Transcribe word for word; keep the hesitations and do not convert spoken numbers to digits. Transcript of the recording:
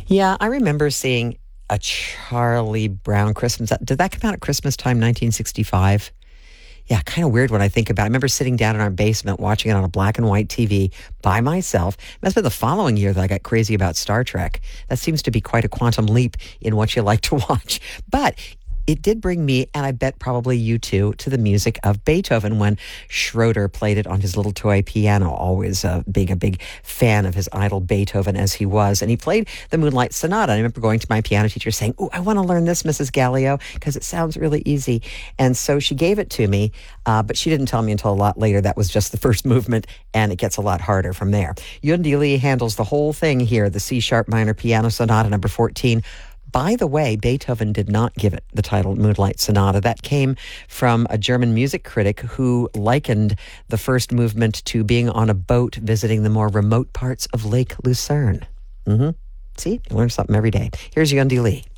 Yeah, I remember seeing a Charlie Brown Christmas. Did that come out at Christmas time, nineteen sixty-five? Yeah, kind of weird when I think about it. I remember sitting down in our basement watching it on a black and white T V by myself. It must have been the following year that I got crazy about Star Trek. That seems to be quite a quantum leap in what you like to watch. But it did bring me, and I bet probably you too, to the music of Beethoven when Schroeder played it on his little toy piano, always uh, being a big fan of his idol Beethoven as he was. And he played the Moonlight Sonata. I remember going to my piano teacher saying, "Oh, I want to learn this, Missus Gallio, because it sounds really easy." And so she gave it to me, uh, but she didn't tell me until a lot later that was just the first movement, and it gets a lot harder from there. Yundi Lee handles the whole thing here, the C-sharp minor piano sonata number fourteen. By the way, Beethoven did not give it the title Moonlight Sonata. That came from a German music critic who likened the first movement to being on a boat visiting the more remote parts of Lake Lucerne. Mm-hmm. See, you learn something every day. Here's Yundi Lee.